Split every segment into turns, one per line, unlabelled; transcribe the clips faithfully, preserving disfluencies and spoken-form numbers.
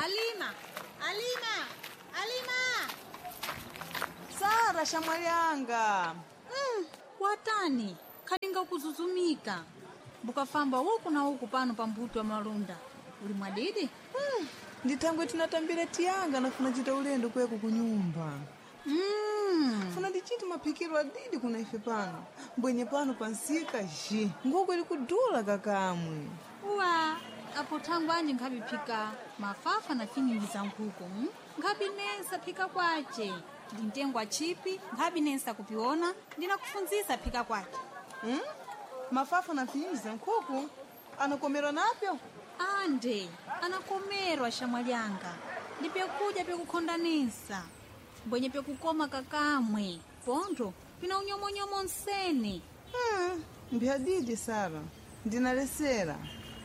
Alima, Alima, Alima.
Sara shamwalianga.
Mm, watani, kalinga kuzuzumika. Bukafamba huku na huku pano pa mbuto wa malunda. Uli mwadidi?
Mm, nditangwe tinatambira tiyanga na funachita ulendo kweko kunyumba.
Mm.
Funa ndichiti mapikiro adidi kuna ife pano. Mbwenye pano pansika ji. Nguko ili kudula kakamwe.
Uwa, apo tangu anje ngabi pika mafafa na finyingi za nkuku. Mm? Ngabi nesa pika kwache. Ndintengwa chipi, ngabi nesa kupiona, ndina kufunzisa pika kwache.
Mm? Mafafa na finyingi za nkuku? Anakomerwa napyo?
Ande, anakomerwa shamwalianga. Ndipe kuja pe kukondanisa. Mbwenye pe kukoma kakamwe. Pondo, pina unyomonyomo nsene.
Hmm, mbiadidi Sara. Ndinalesera.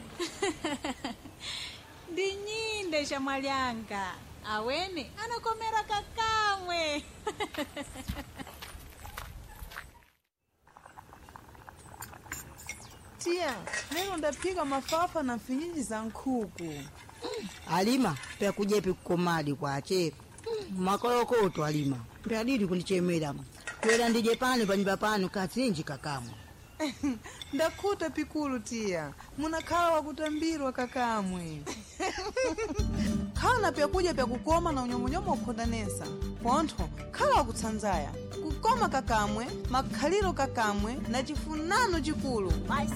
Ndinyinde shamwalianga. Awene, anakomera kakamwe.
Tia, leo ndapika mafafa na finyingi za nkuku.
Alima, pia kujepi kukomadi kwa che. Makolokoto Alima. Pia didi kunichemera. Kwela ndije pano panyumba pano katsinji kakamwe.
Ndakuta pikulu tia. Munakhala wakutambirwa kakamwe. Khala pia kuja pia kukoma na unyomonyomo ukondanesa. Pontho, khala wakutsanzaya. Kukoma kakamwe, makhaliro kakamwe, na chifunano chikulu.
My